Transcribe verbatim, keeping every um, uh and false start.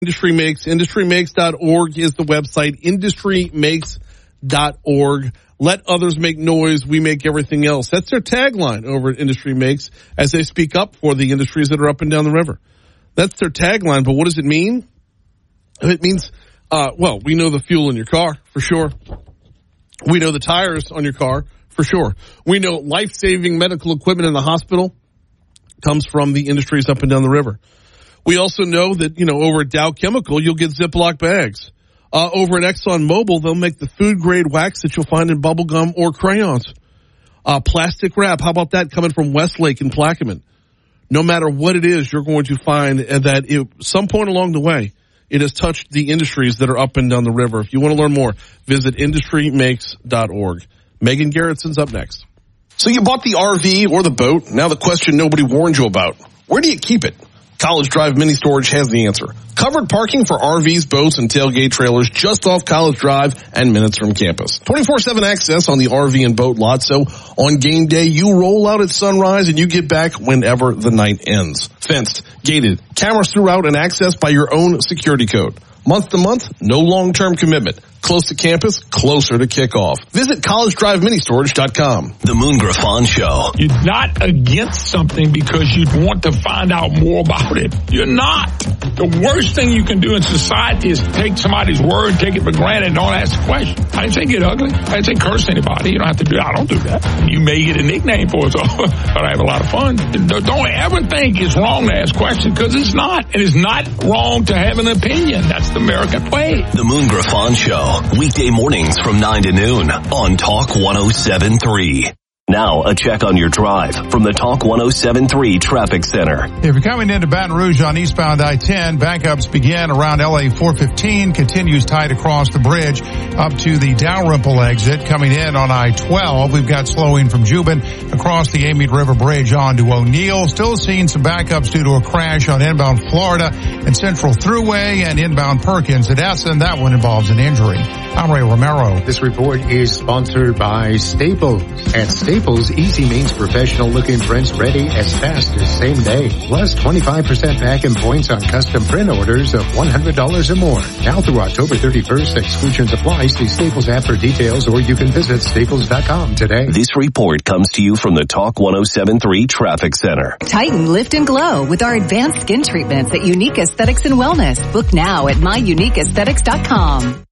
Industry Makes. industry makes dot org is the website. industry makes dot org. Let others make noise. We make everything else. That's their tagline over at Industry Makes as they speak up for the industries that are up and down the river. That's their tagline, but what does it mean? It means, uh, well, we know the fuel in your car, for sure. We know the tires on your car, for sure. We know life-saving medical equipment in the hospital comes from the industries up and down the river. We also know that, you know, over at Dow Chemical, you'll get Ziploc bags. Uh, over at ExxonMobil, they'll make the food-grade wax that you'll find in bubble gum or crayons. Uh, plastic wrap, how about that coming from Westlake and Plaquemine? No matter what it is, you're going to find that at some point along the way, it has touched the industries that are up and down the river. If you want to learn more, visit industry makes dot org. Megan Garrettson's up next. So you bought the R V or the boat. Now the question nobody warned you about. Where do you keep it? College Drive Mini Storage has the answer. Covered parking for R Vs, boats, and tailgate trailers just off College Drive and minutes from campus. twenty-four seven access on the R V and boat lot, so on game day, you roll out at sunrise and you get back whenever the night ends. Fenced, gated, cameras throughout, and access by your own security code. Month to month, no long-term commitment. Close to campus, closer to kickoff. Visit college drive mini storage dot com. The Moon Griffon Show. You're not against something because you want to find out more about it. You're not. The worst thing you can do in society is take somebody's word, take it for granted, and don't ask a question. I didn't say get ugly. I didn't say curse anybody. You don't have to do that. I don't do that. You may get a nickname for it, but I have a lot of fun. Don't ever think it's wrong to ask questions because it's not. And it's not wrong to have an opinion. That's the American way. The Moon Griffon Show. Weekday mornings from nine to noon on Talk one oh seven point three. Now, a check on your drive from the Talk one oh seven point three Traffic Center. If you're coming into Baton Rouge on eastbound I ten, backups begin around L A four fifteen, continues tight across the bridge up to the Dalrymple exit. Coming in on I twelve, we've got slowing from Jubin across the Amite River Bridge on to O'Neill. Still seeing some backups due to a crash on inbound Florida and Central Thruway and inbound Perkins at Essen. That one involves an injury. I'm Ray Romero. This report is sponsored by Staples. At Staples, easy means professional-looking prints ready as fast as same day. Plus twenty-five percent back in points on custom print orders of one hundred dollars or more. Now through October thirty-first, exclusions apply. See Staples app for details, or you can visit staples dot com today. This report comes to you from the Talk one oh seven point three Traffic Center. Tighten, lift, and glow with our advanced skin treatments at Unique Aesthetics and Wellness. Book now at my unique aesthetics dot com.